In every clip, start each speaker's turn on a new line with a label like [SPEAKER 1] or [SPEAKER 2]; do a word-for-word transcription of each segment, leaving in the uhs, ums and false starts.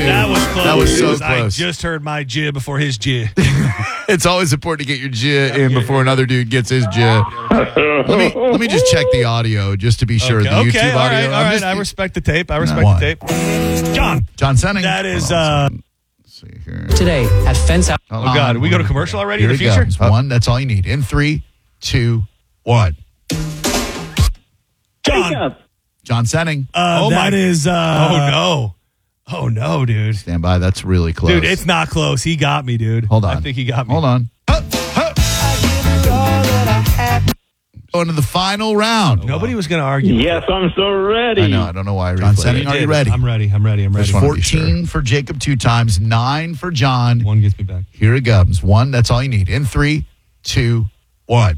[SPEAKER 1] That was close.
[SPEAKER 2] That was so
[SPEAKER 1] Because I
[SPEAKER 2] close.
[SPEAKER 1] just heard my J before his J.
[SPEAKER 2] It's always important to get your J in before another dude gets his J. Let me let me just check the audio just to be sure.
[SPEAKER 1] Okay,
[SPEAKER 2] the YouTube
[SPEAKER 1] okay, all
[SPEAKER 2] audio.
[SPEAKER 1] right, all
[SPEAKER 2] I'm
[SPEAKER 1] right.
[SPEAKER 2] just-
[SPEAKER 1] I respect the tape. I respect
[SPEAKER 2] One.
[SPEAKER 1] the tape. John.
[SPEAKER 2] John Senning.
[SPEAKER 1] That is,
[SPEAKER 2] Hold on a
[SPEAKER 1] uh,
[SPEAKER 2] second. Let's see here.
[SPEAKER 3] Today at Fence Out.
[SPEAKER 2] Hold
[SPEAKER 1] Oh, God.
[SPEAKER 2] on.
[SPEAKER 1] We go to commercial already
[SPEAKER 2] Here
[SPEAKER 1] in the
[SPEAKER 2] it
[SPEAKER 1] future?
[SPEAKER 2] goes. One. That's all you need. In three, two, one.
[SPEAKER 1] John.
[SPEAKER 2] John Senning.
[SPEAKER 1] Uh,
[SPEAKER 4] Oh,
[SPEAKER 1] that
[SPEAKER 4] my-
[SPEAKER 1] is. Uh, oh, no. Oh, no, dude.
[SPEAKER 2] Stand by. That's really close.
[SPEAKER 1] Dude, it's not close. He got me, dude.
[SPEAKER 2] Hold on.
[SPEAKER 1] I think he got me.
[SPEAKER 2] Hold on. Going to the final round.
[SPEAKER 1] Nobody was going to argue.
[SPEAKER 5] Yes, I'm so ready.
[SPEAKER 2] I know. I don't know why I
[SPEAKER 1] John
[SPEAKER 2] replayed
[SPEAKER 1] Senning,
[SPEAKER 2] it.
[SPEAKER 1] are you ready? I'm ready. I'm ready. I'm ready.
[SPEAKER 2] There's fourteen for Jacob two times, nine for John.
[SPEAKER 1] One gets me back.
[SPEAKER 2] Here it comes. One. That's all you need. In three, two, one.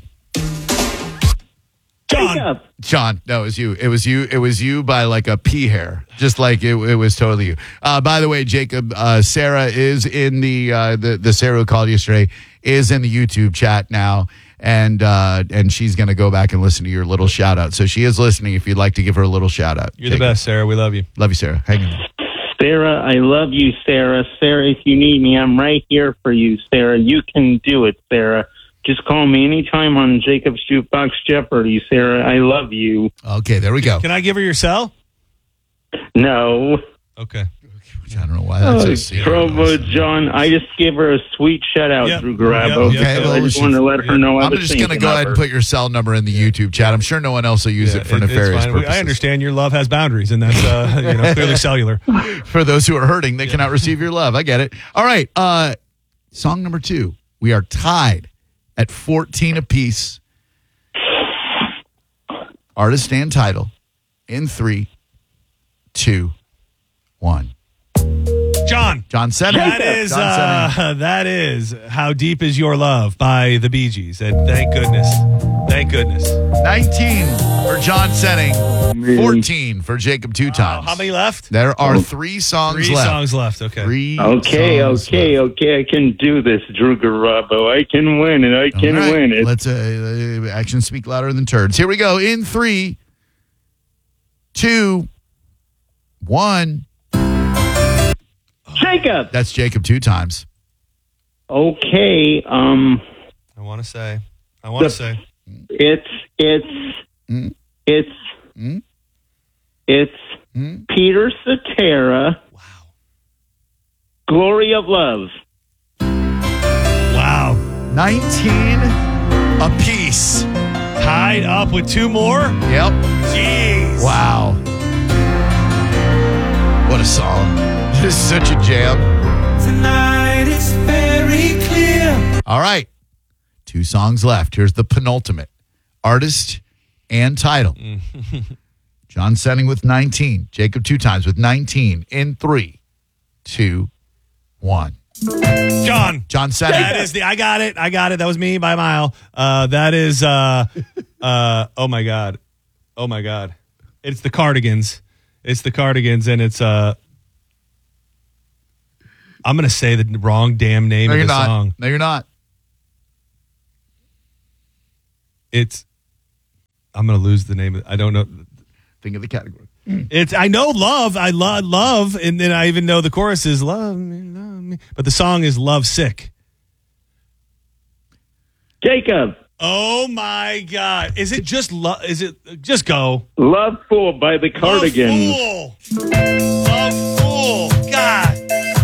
[SPEAKER 1] John.
[SPEAKER 2] John, no, it was you. It was you. It was you by like a pea hair, just like it, it was totally you. Uh, by the way, Jacob, uh, Sarah is in the uh, the the Sarah who called yesterday is in the YouTube chat now, and uh, and she's going to go back and listen to your little shout out. So she is listening. If you'd like to give her a little shout out,
[SPEAKER 1] You're the best, Sarah. We love you.
[SPEAKER 2] Love you, Sarah. Hang in there.
[SPEAKER 5] Sarah, I love you, Sarah. Sarah, if you need me, I'm right here for you, Sarah. You can do it, Sarah. Just call me anytime on Jacob's Jukebox Jeopardy, Sarah. I love you.
[SPEAKER 2] Okay, there we go.
[SPEAKER 1] Can I give her your cell?
[SPEAKER 5] No.
[SPEAKER 1] Okay.
[SPEAKER 2] I don't know why that's
[SPEAKER 5] Oh,
[SPEAKER 2] so serious.
[SPEAKER 5] trouble, John. I just give her a sweet shout out,
[SPEAKER 1] Yep.
[SPEAKER 5] Drew Garabo.
[SPEAKER 1] Yep.
[SPEAKER 2] Okay,
[SPEAKER 5] I
[SPEAKER 2] well,
[SPEAKER 5] just
[SPEAKER 2] she-
[SPEAKER 5] wanted to let her know I
[SPEAKER 2] I'm
[SPEAKER 5] was
[SPEAKER 2] just going to
[SPEAKER 5] thinking
[SPEAKER 2] go
[SPEAKER 5] of
[SPEAKER 2] ahead
[SPEAKER 5] her.
[SPEAKER 2] and put your cell number in the YouTube chat. I'm sure no one else will use
[SPEAKER 1] Yeah,
[SPEAKER 2] it for
[SPEAKER 1] it- it's
[SPEAKER 2] nefarious
[SPEAKER 1] fine. We-
[SPEAKER 2] purposes.
[SPEAKER 1] I understand your love has boundaries, and that's uh, you know, clearly cellular.
[SPEAKER 2] For those who are hurting, they cannot receive your love. I get it. All right. Uh, song number two. We are tied at fourteen apiece. Artist and title in three, two, one.
[SPEAKER 1] John.
[SPEAKER 2] John Senning.
[SPEAKER 1] That is,
[SPEAKER 2] John Senning.
[SPEAKER 1] uh, that is How Deep Is Your Love by the Bee Gees. And thank goodness. Thank goodness.
[SPEAKER 2] nineteen for John Senning. fourteen for Jacob two times.
[SPEAKER 1] How many left?
[SPEAKER 2] There are three songs
[SPEAKER 1] Three
[SPEAKER 2] left.
[SPEAKER 1] songs left. Okay.
[SPEAKER 2] Three
[SPEAKER 5] Okay,
[SPEAKER 2] songs
[SPEAKER 5] okay,
[SPEAKER 2] left.
[SPEAKER 5] okay. I can do this, Drew Garabo. I can win it. I can
[SPEAKER 2] All right.
[SPEAKER 5] win it.
[SPEAKER 2] Let's uh, uh, actions speak louder than turds. Here we go. In three, two, one.
[SPEAKER 5] Jacob.
[SPEAKER 2] That's Jacob two times.
[SPEAKER 5] Okay. Um,
[SPEAKER 1] I want to say. I want to
[SPEAKER 5] The-
[SPEAKER 1] say.
[SPEAKER 5] it's it's
[SPEAKER 2] Mm.
[SPEAKER 5] it's
[SPEAKER 2] Mm.
[SPEAKER 5] it's
[SPEAKER 2] Mm.
[SPEAKER 5] Peter Cetera.
[SPEAKER 1] Wow.
[SPEAKER 5] Glory of Love.
[SPEAKER 1] Wow.
[SPEAKER 2] nineteen apiece.
[SPEAKER 1] Tied up with two more?
[SPEAKER 2] Yep.
[SPEAKER 1] Jeez.
[SPEAKER 2] Wow. What a song. This is such a jam.
[SPEAKER 4] Tonight it's very clear.
[SPEAKER 2] All right. Two songs left. Here's the penultimate. Artist and title. John Senning with nineteen. Jacob two times with nineteen. In three, two, one.
[SPEAKER 1] John.
[SPEAKER 2] John Senning.
[SPEAKER 1] That is the, I got it. I got it. That was me by a mile. Uh, that is, uh, uh, oh my God. Oh my God. It's the Cardigans. It's the Cardigans, and it's, uh, I'm going to say the wrong damn name
[SPEAKER 2] No,
[SPEAKER 1] of
[SPEAKER 2] you're
[SPEAKER 1] the
[SPEAKER 2] not.
[SPEAKER 1] song.
[SPEAKER 2] No, you're not.
[SPEAKER 1] It's, I'm going to lose the name of I don't know.
[SPEAKER 2] Think of the category.
[SPEAKER 1] It's, I know love. I love love. And then I even know the chorus is love me, love me. But the song is Love Sick.
[SPEAKER 5] Jacob.
[SPEAKER 1] Oh my God. Is it just love? Is it just go?
[SPEAKER 5] Love Fool by the Cardigans.
[SPEAKER 1] Love Fool. Love Fool. God.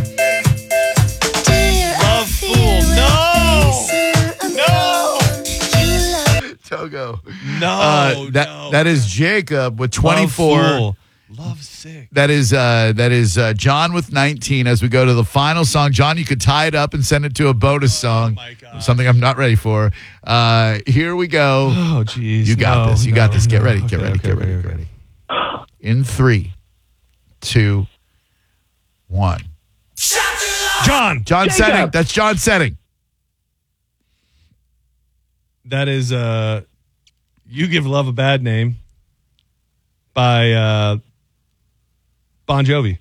[SPEAKER 1] Love Fool. No. No.
[SPEAKER 2] Togo.
[SPEAKER 1] No.
[SPEAKER 2] Uh, that
[SPEAKER 1] no.
[SPEAKER 2] that is Jacob with
[SPEAKER 1] Love
[SPEAKER 2] twenty-four.
[SPEAKER 1] Fool. Love Sick.
[SPEAKER 2] That is uh, that is uh, John with nineteen. As we go to the final song, John, you could tie it up and send it to a bonus song.
[SPEAKER 1] my God.
[SPEAKER 2] Something I'm not ready for. Uh, here we go.
[SPEAKER 1] Oh, jeez.
[SPEAKER 2] You got
[SPEAKER 1] No,
[SPEAKER 2] this. You
[SPEAKER 1] no,
[SPEAKER 2] got this. Get
[SPEAKER 1] no.
[SPEAKER 2] ready. Get
[SPEAKER 1] Okay,
[SPEAKER 2] ready.
[SPEAKER 1] okay,
[SPEAKER 2] Get ready.
[SPEAKER 1] okay,
[SPEAKER 2] Get
[SPEAKER 1] okay.
[SPEAKER 2] ready. In three, two, one.
[SPEAKER 1] John.
[SPEAKER 2] John
[SPEAKER 5] Jacob.
[SPEAKER 2] Senning. That's John Senning.
[SPEAKER 1] That is uh, You Give Love a Bad Name by uh, Bon Jovi.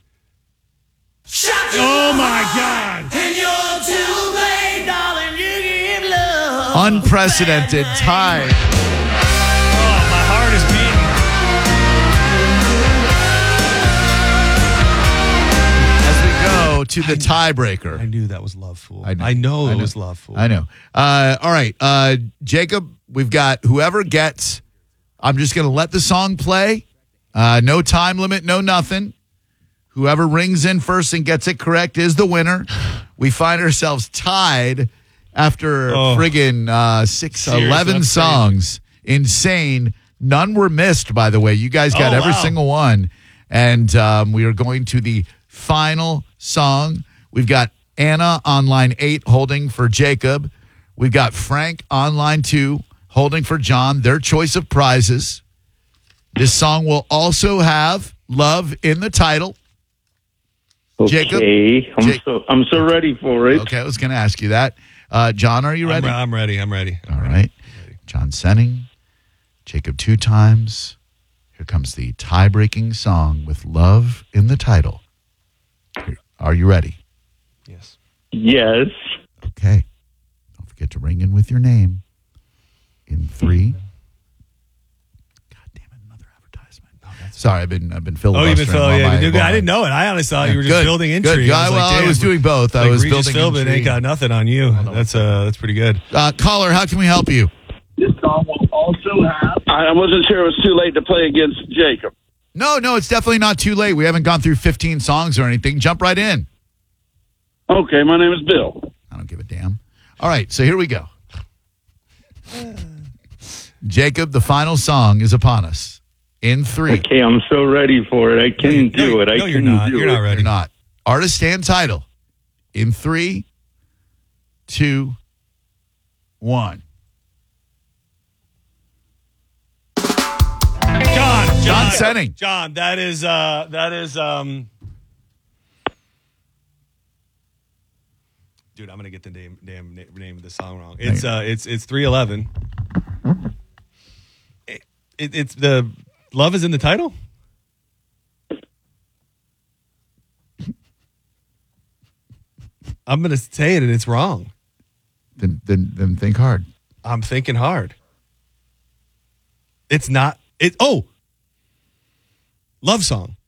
[SPEAKER 1] Oh, my God.
[SPEAKER 4] And you're too late, darling. You give love.
[SPEAKER 2] Unprecedented tie.
[SPEAKER 1] Oh, my heart is beating.
[SPEAKER 2] As we go to the tiebreaker.
[SPEAKER 1] I knew that was Love Fool.
[SPEAKER 2] I know.
[SPEAKER 1] I know
[SPEAKER 2] I
[SPEAKER 1] it
[SPEAKER 2] know.
[SPEAKER 1] was Love Fool.
[SPEAKER 2] I know. Uh, all right, uh, Jacob, we've got whoever gets. I'm just going to let the song play. Uh, no time limit, no nothing. Whoever rings in first and gets it correct is the winner. We find ourselves tied after
[SPEAKER 1] Oh.
[SPEAKER 2] friggin' uh, six,
[SPEAKER 1] Seriously,
[SPEAKER 2] eleven
[SPEAKER 1] that's
[SPEAKER 2] songs. Insane. None were missed, by the way. You guys got
[SPEAKER 1] Oh,
[SPEAKER 2] every
[SPEAKER 1] wow.
[SPEAKER 2] single one. And um, we are going to the final song. We've got Anna on line eight holding for Jacob. We've got Frank on line two holding for John. Their choice of prizes. This song will also have Love in the title. Jacob?
[SPEAKER 5] Okay, I'm
[SPEAKER 2] Ja-
[SPEAKER 5] so I'm so ready for it.
[SPEAKER 2] Okay, I was going to ask you that. Uh, John, are you
[SPEAKER 1] I'm,
[SPEAKER 2] ready?
[SPEAKER 1] re- I'm ready. I'm ready.
[SPEAKER 2] All right. John Senning, Jacob two times. Here comes the tie-breaking song with Love in the title. Here- Are you ready?
[SPEAKER 1] Yes.
[SPEAKER 5] Yes.
[SPEAKER 2] Okay. Don't forget to ring in with your name. In three. God damn it! Another advertisement. Sorry, I've been I've been
[SPEAKER 1] Oh, you've been
[SPEAKER 2] filibustering
[SPEAKER 1] filling.
[SPEAKER 2] while
[SPEAKER 1] Yeah,
[SPEAKER 2] my-
[SPEAKER 1] you do good.
[SPEAKER 2] while
[SPEAKER 1] I
[SPEAKER 2] my-
[SPEAKER 1] didn't know it. I honestly thought you were just
[SPEAKER 2] Good,
[SPEAKER 1] building
[SPEAKER 2] good.
[SPEAKER 1] intrigue.
[SPEAKER 2] Yeah,
[SPEAKER 1] I was
[SPEAKER 2] well,
[SPEAKER 1] like,
[SPEAKER 2] I was
[SPEAKER 1] damn,
[SPEAKER 2] doing both. I
[SPEAKER 1] like
[SPEAKER 2] was
[SPEAKER 1] Regis
[SPEAKER 2] building
[SPEAKER 1] Philbin ain't
[SPEAKER 2] intrigue.
[SPEAKER 1] got nothing on you. That's uh, that's pretty good.
[SPEAKER 2] Uh, caller, how can we help you?
[SPEAKER 3] This song will also have. I wasn't sure it was too late to play against Jacob.
[SPEAKER 2] No, no, it's definitely not too late. We haven't gone through fifteen songs or anything. Jump right in.
[SPEAKER 3] Okay, my name is Bill.
[SPEAKER 2] I don't give a damn. All right, so here we go. Jacob, the final song is upon us. In three.
[SPEAKER 5] Okay, I'm so ready for it. I can do
[SPEAKER 1] no,
[SPEAKER 5] it. I
[SPEAKER 1] no,
[SPEAKER 5] can
[SPEAKER 1] you're not.
[SPEAKER 5] do
[SPEAKER 1] You're
[SPEAKER 5] it.
[SPEAKER 1] not ready.
[SPEAKER 2] You're not. Artist and title. In three, two, one.
[SPEAKER 1] John, John,
[SPEAKER 2] John Senning.
[SPEAKER 1] John, that is uh, that is um. Dude, I'm gonna get the name, damn na- name of the song wrong. It's uh, it's it's three eleven. It, it, it's the Love is in the title. I'm gonna say it and it's wrong.
[SPEAKER 2] Then, then, then think hard.
[SPEAKER 1] I'm thinking hard. It's not. It. Oh, Love Song.